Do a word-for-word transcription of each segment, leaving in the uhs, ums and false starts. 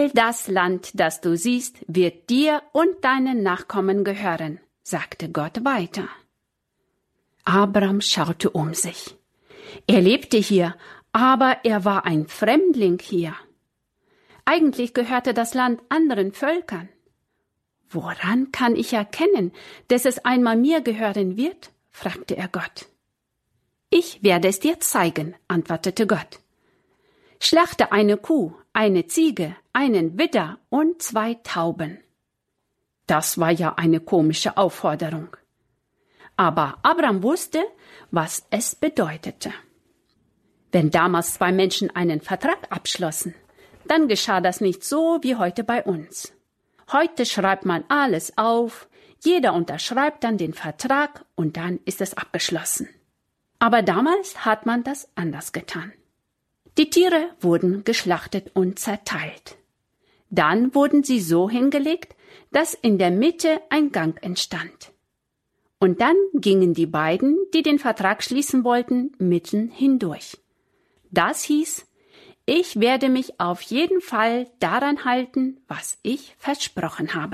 All das Land, das du siehst, wird dir und deinen Nachkommen gehören, sagte Gott weiter. Abram schaute um sich. Er lebte hier, aber er war ein Fremdling hier. Eigentlich gehörte das Land anderen Völkern. Woran kann ich erkennen, dass es einmal mir gehören wird? Fragte er Gott. Ich werde es dir zeigen, antwortete Gott. Schlachte eine Kuh, eine Ziege, einen Widder und zwei Tauben. Das war ja eine komische Aufforderung. Aber Abram wusste, was es bedeutete. Wenn damals zwei Menschen einen Vertrag abschlossen, dann geschah das nicht so wie heute bei uns. Heute schreibt man alles auf, jeder unterschreibt dann den Vertrag und dann ist es abgeschlossen. Aber damals hat man das anders getan. Die Tiere wurden geschlachtet und zerteilt. Dann wurden sie so hingelegt, dass in der Mitte ein Gang entstand. Und dann gingen die beiden, die den Vertrag schließen wollten, mitten hindurch. Das hieß, ich werde mich auf jeden Fall daran halten, was ich versprochen habe.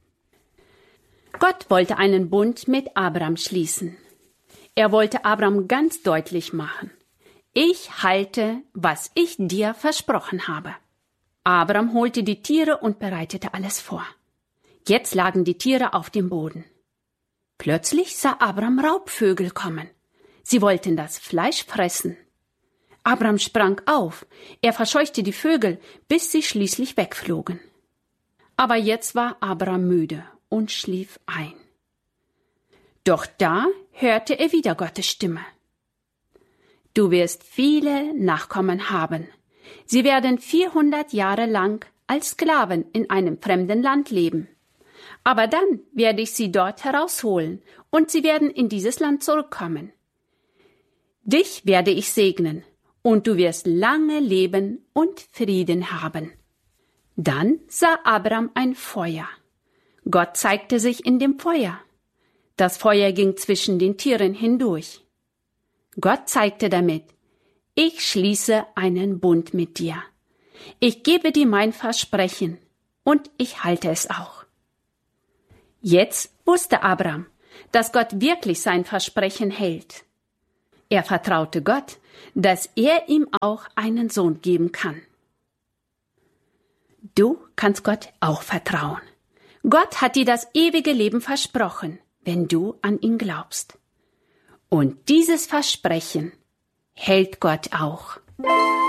Gott wollte einen Bund mit Abram schließen. Er wollte Abram ganz deutlich machen: Ich halte, was ich dir versprochen habe. Abram holte die Tiere und bereitete alles vor. Jetzt lagen die Tiere auf dem Boden. Plötzlich sah Abram Raubvögel kommen. Sie wollten das Fleisch fressen. Abram sprang auf. Er verscheuchte die Vögel, bis sie schließlich wegflogen. Aber jetzt war Abram müde und schlief ein. Doch da hörte er wieder Gottes Stimme. Du wirst viele Nachkommen haben. Sie werden vierhundert Jahre lang als Sklaven in einem fremden Land leben. Aber dann werde ich sie dort herausholen und sie werden in dieses Land zurückkommen. Dich werde ich segnen und du wirst lange leben und Frieden haben. Dann sah Abram ein Feuer. Gott zeigte sich in dem Feuer. Das Feuer ging zwischen den Tieren hindurch. Gott zeigte damit: Ich schließe einen Bund mit dir. Ich gebe dir mein Versprechen und ich halte es auch. Jetzt wusste Abram, dass Gott wirklich sein Versprechen hält. Er vertraute Gott, dass er ihm auch einen Sohn geben kann. Du kannst Gott auch vertrauen. Gott hat dir das ewige Leben versprochen, wenn du an ihn glaubst. Und dieses Versprechen hält Gott auch.